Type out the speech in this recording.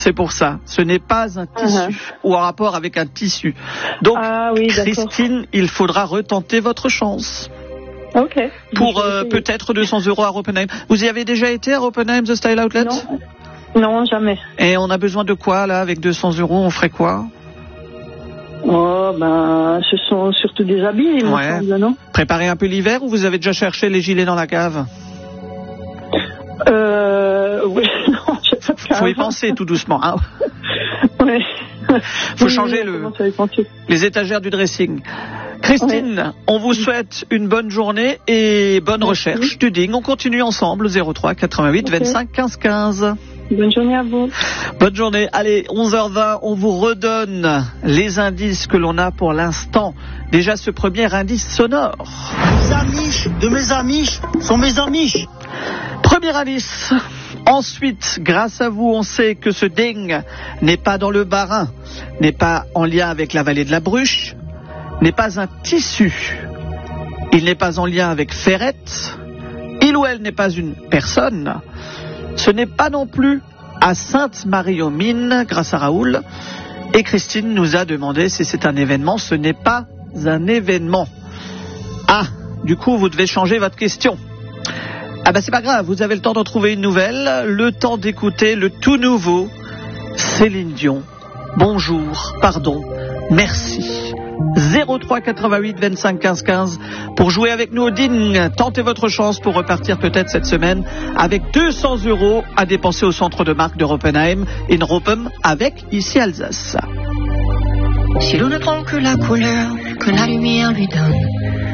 C'est pour ça. Ce n'est pas un tissu ou en rapport avec un tissu. Donc, oui, Christine, il faudra retenter votre chance. Ok. Pour peut-être 200 € à Oppenheim. Vous y avez déjà été à Oppenheim, The Style Outlet? Non, jamais. Et on a besoin de quoi, là, avec 200 €? On ferait quoi? Oh, ce sont surtout des habits, il me semble, non? Préparer un peu l'hiver ou vous avez déjà cherché les gilets dans la cave? Oui, non, j'ai pas de cave. Faut y penser tout doucement, hein? Ouais. Faut changer les étagères du dressing. Christine, on vous souhaite une bonne journée et bonne recherche du DING. On continue ensemble, 03 88 25 15 15. Bonne journée à vous. Bonne journée. Allez, 11h20, on vous redonne les indices que l'on a pour l'instant. Déjà, ce premier indice sonore. Les Amish de mes Amish sont mes Amish. Premier indice. Ensuite, grâce à vous, on sait que ce DING n'est pas dans le Bas-Rhin, n'est pas en lien avec la vallée de la Bruche, n'est pas un tissu. Il n'est pas en lien avec Ferrette. Il ou elle n'est pas une personne. Ce n'est pas non plus à Sainte-Marie-aux-Mines, grâce à Raoul. Et Christine nous a demandé si c'est un événement. Ce n'est pas un événement. Ah, du coup, vous devez changer votre question. Ah c'est pas grave, vous avez le temps d'en trouver une nouvelle, le temps d'écouter le tout nouveau Céline Dion. Bonjour, pardon, merci. 03 88 25 15 15 pour jouer avec nous au DING. Tentez votre chance pour repartir peut-être cette semaine avec 200 € à dépenser au centre de marque de Oppenheim, in Ropem, avec ici Alsace. Si l'on ne prend que la couleur que la lumière lui donne,